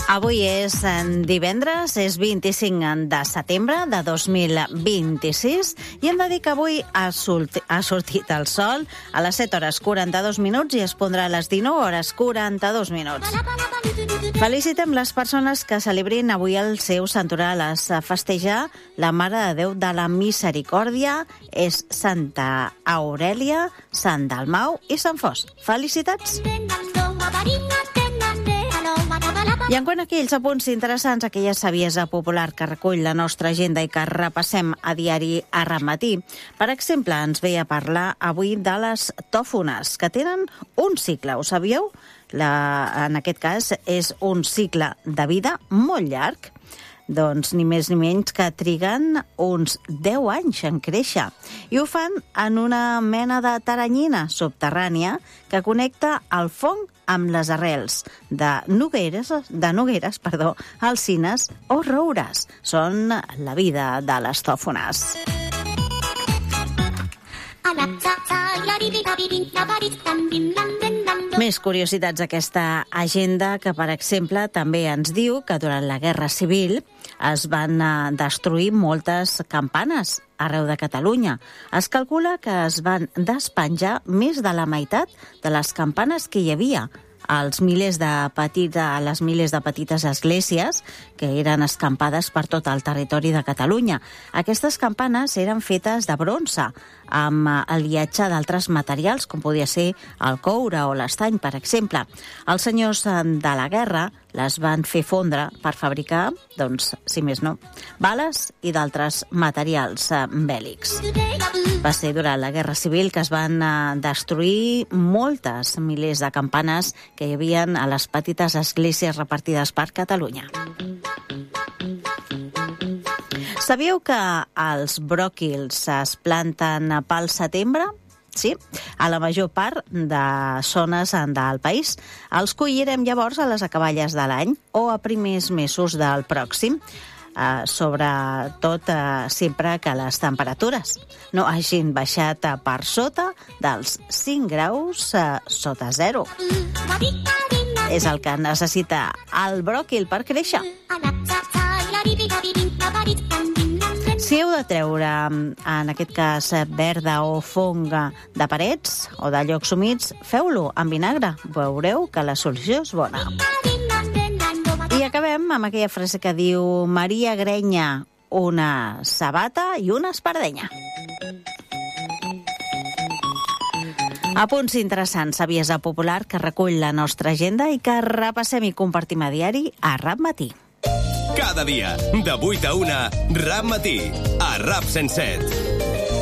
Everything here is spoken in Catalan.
Avui és divendres, és 25 de setembre de 2026 i hem de dir que avui ha sortit el sol a les 7 hores 42 minuts i es pondrà a les 19 hores 42 minuts. Felicitem les persones que celebrin avui el seu santoral. Es festeja la Mare de Déu de la Misericòrdia, és Santa Aurèlia, Sant Dalmau i Sant Fos. Felicitats! I en quant a aquells apunts interessants, aquella saviesa popular que recull la nostra agenda i que repassem a diari a Ratmatí, per exemple, ens ve a parlar avui de les tòfones, que tenen un cicle, ho sabíeu? En aquest cas és un cicle de vida molt llarg, doncs ni més ni menys que triguen uns 10 anys en créixer. I ho fan en una mena de taranyina subterrània que connecta el fong amb les arrels de nogueres, alzines o roures. Són la vida de les tòfones. Més curiositats d'aquesta agenda que, per exemple, també ens diu que durant la Guerra Civil es van destruir moltes campanes arreu de Catalunya. Es calcula que es van despenjar més de la meitat de les campanes que hi havia a les milers de petites esglésies que eren escampades per tot el territori de Catalunya. Aquestes campanes eren fetes de bronze, amb aliatge d'altres materials, com podia ser el coure o l'estany, per exemple. Els senyors de la guerra les van fer fondre per fabricar, doncs, si més no, bales i d'altres materials bèl·lics. Va ser durant la Guerra Civil que es van destruir moltes milers de campanes que hi havia a les petites esglésies repartides per Catalunya. Sabíeu que els bròquils es planten pel setembre? Sí, a la major part de zones del país. Els collirem llavors a les acaballes de l'any o a primers mesos del pròxim, sobretot sempre que les temperatures no hagin baixat per sota dels 5 graus sota zero. És el que necessita el bròquil per créixer. Si heu de treure, en aquest cas, verda o fonga de parets o de llocs humits, feu-lo amb vinagre. Veureu que la solució és bona. I acabem amb aquella frase que diu Maria Grenya, una sabata i una espardenya. Apunts interessants, saviesa popular que recull la nostra agenda i que repassem i compartim a diari a Ratmatí. Cada dia, de 8 a 1, Ratmatí, a Rap 107.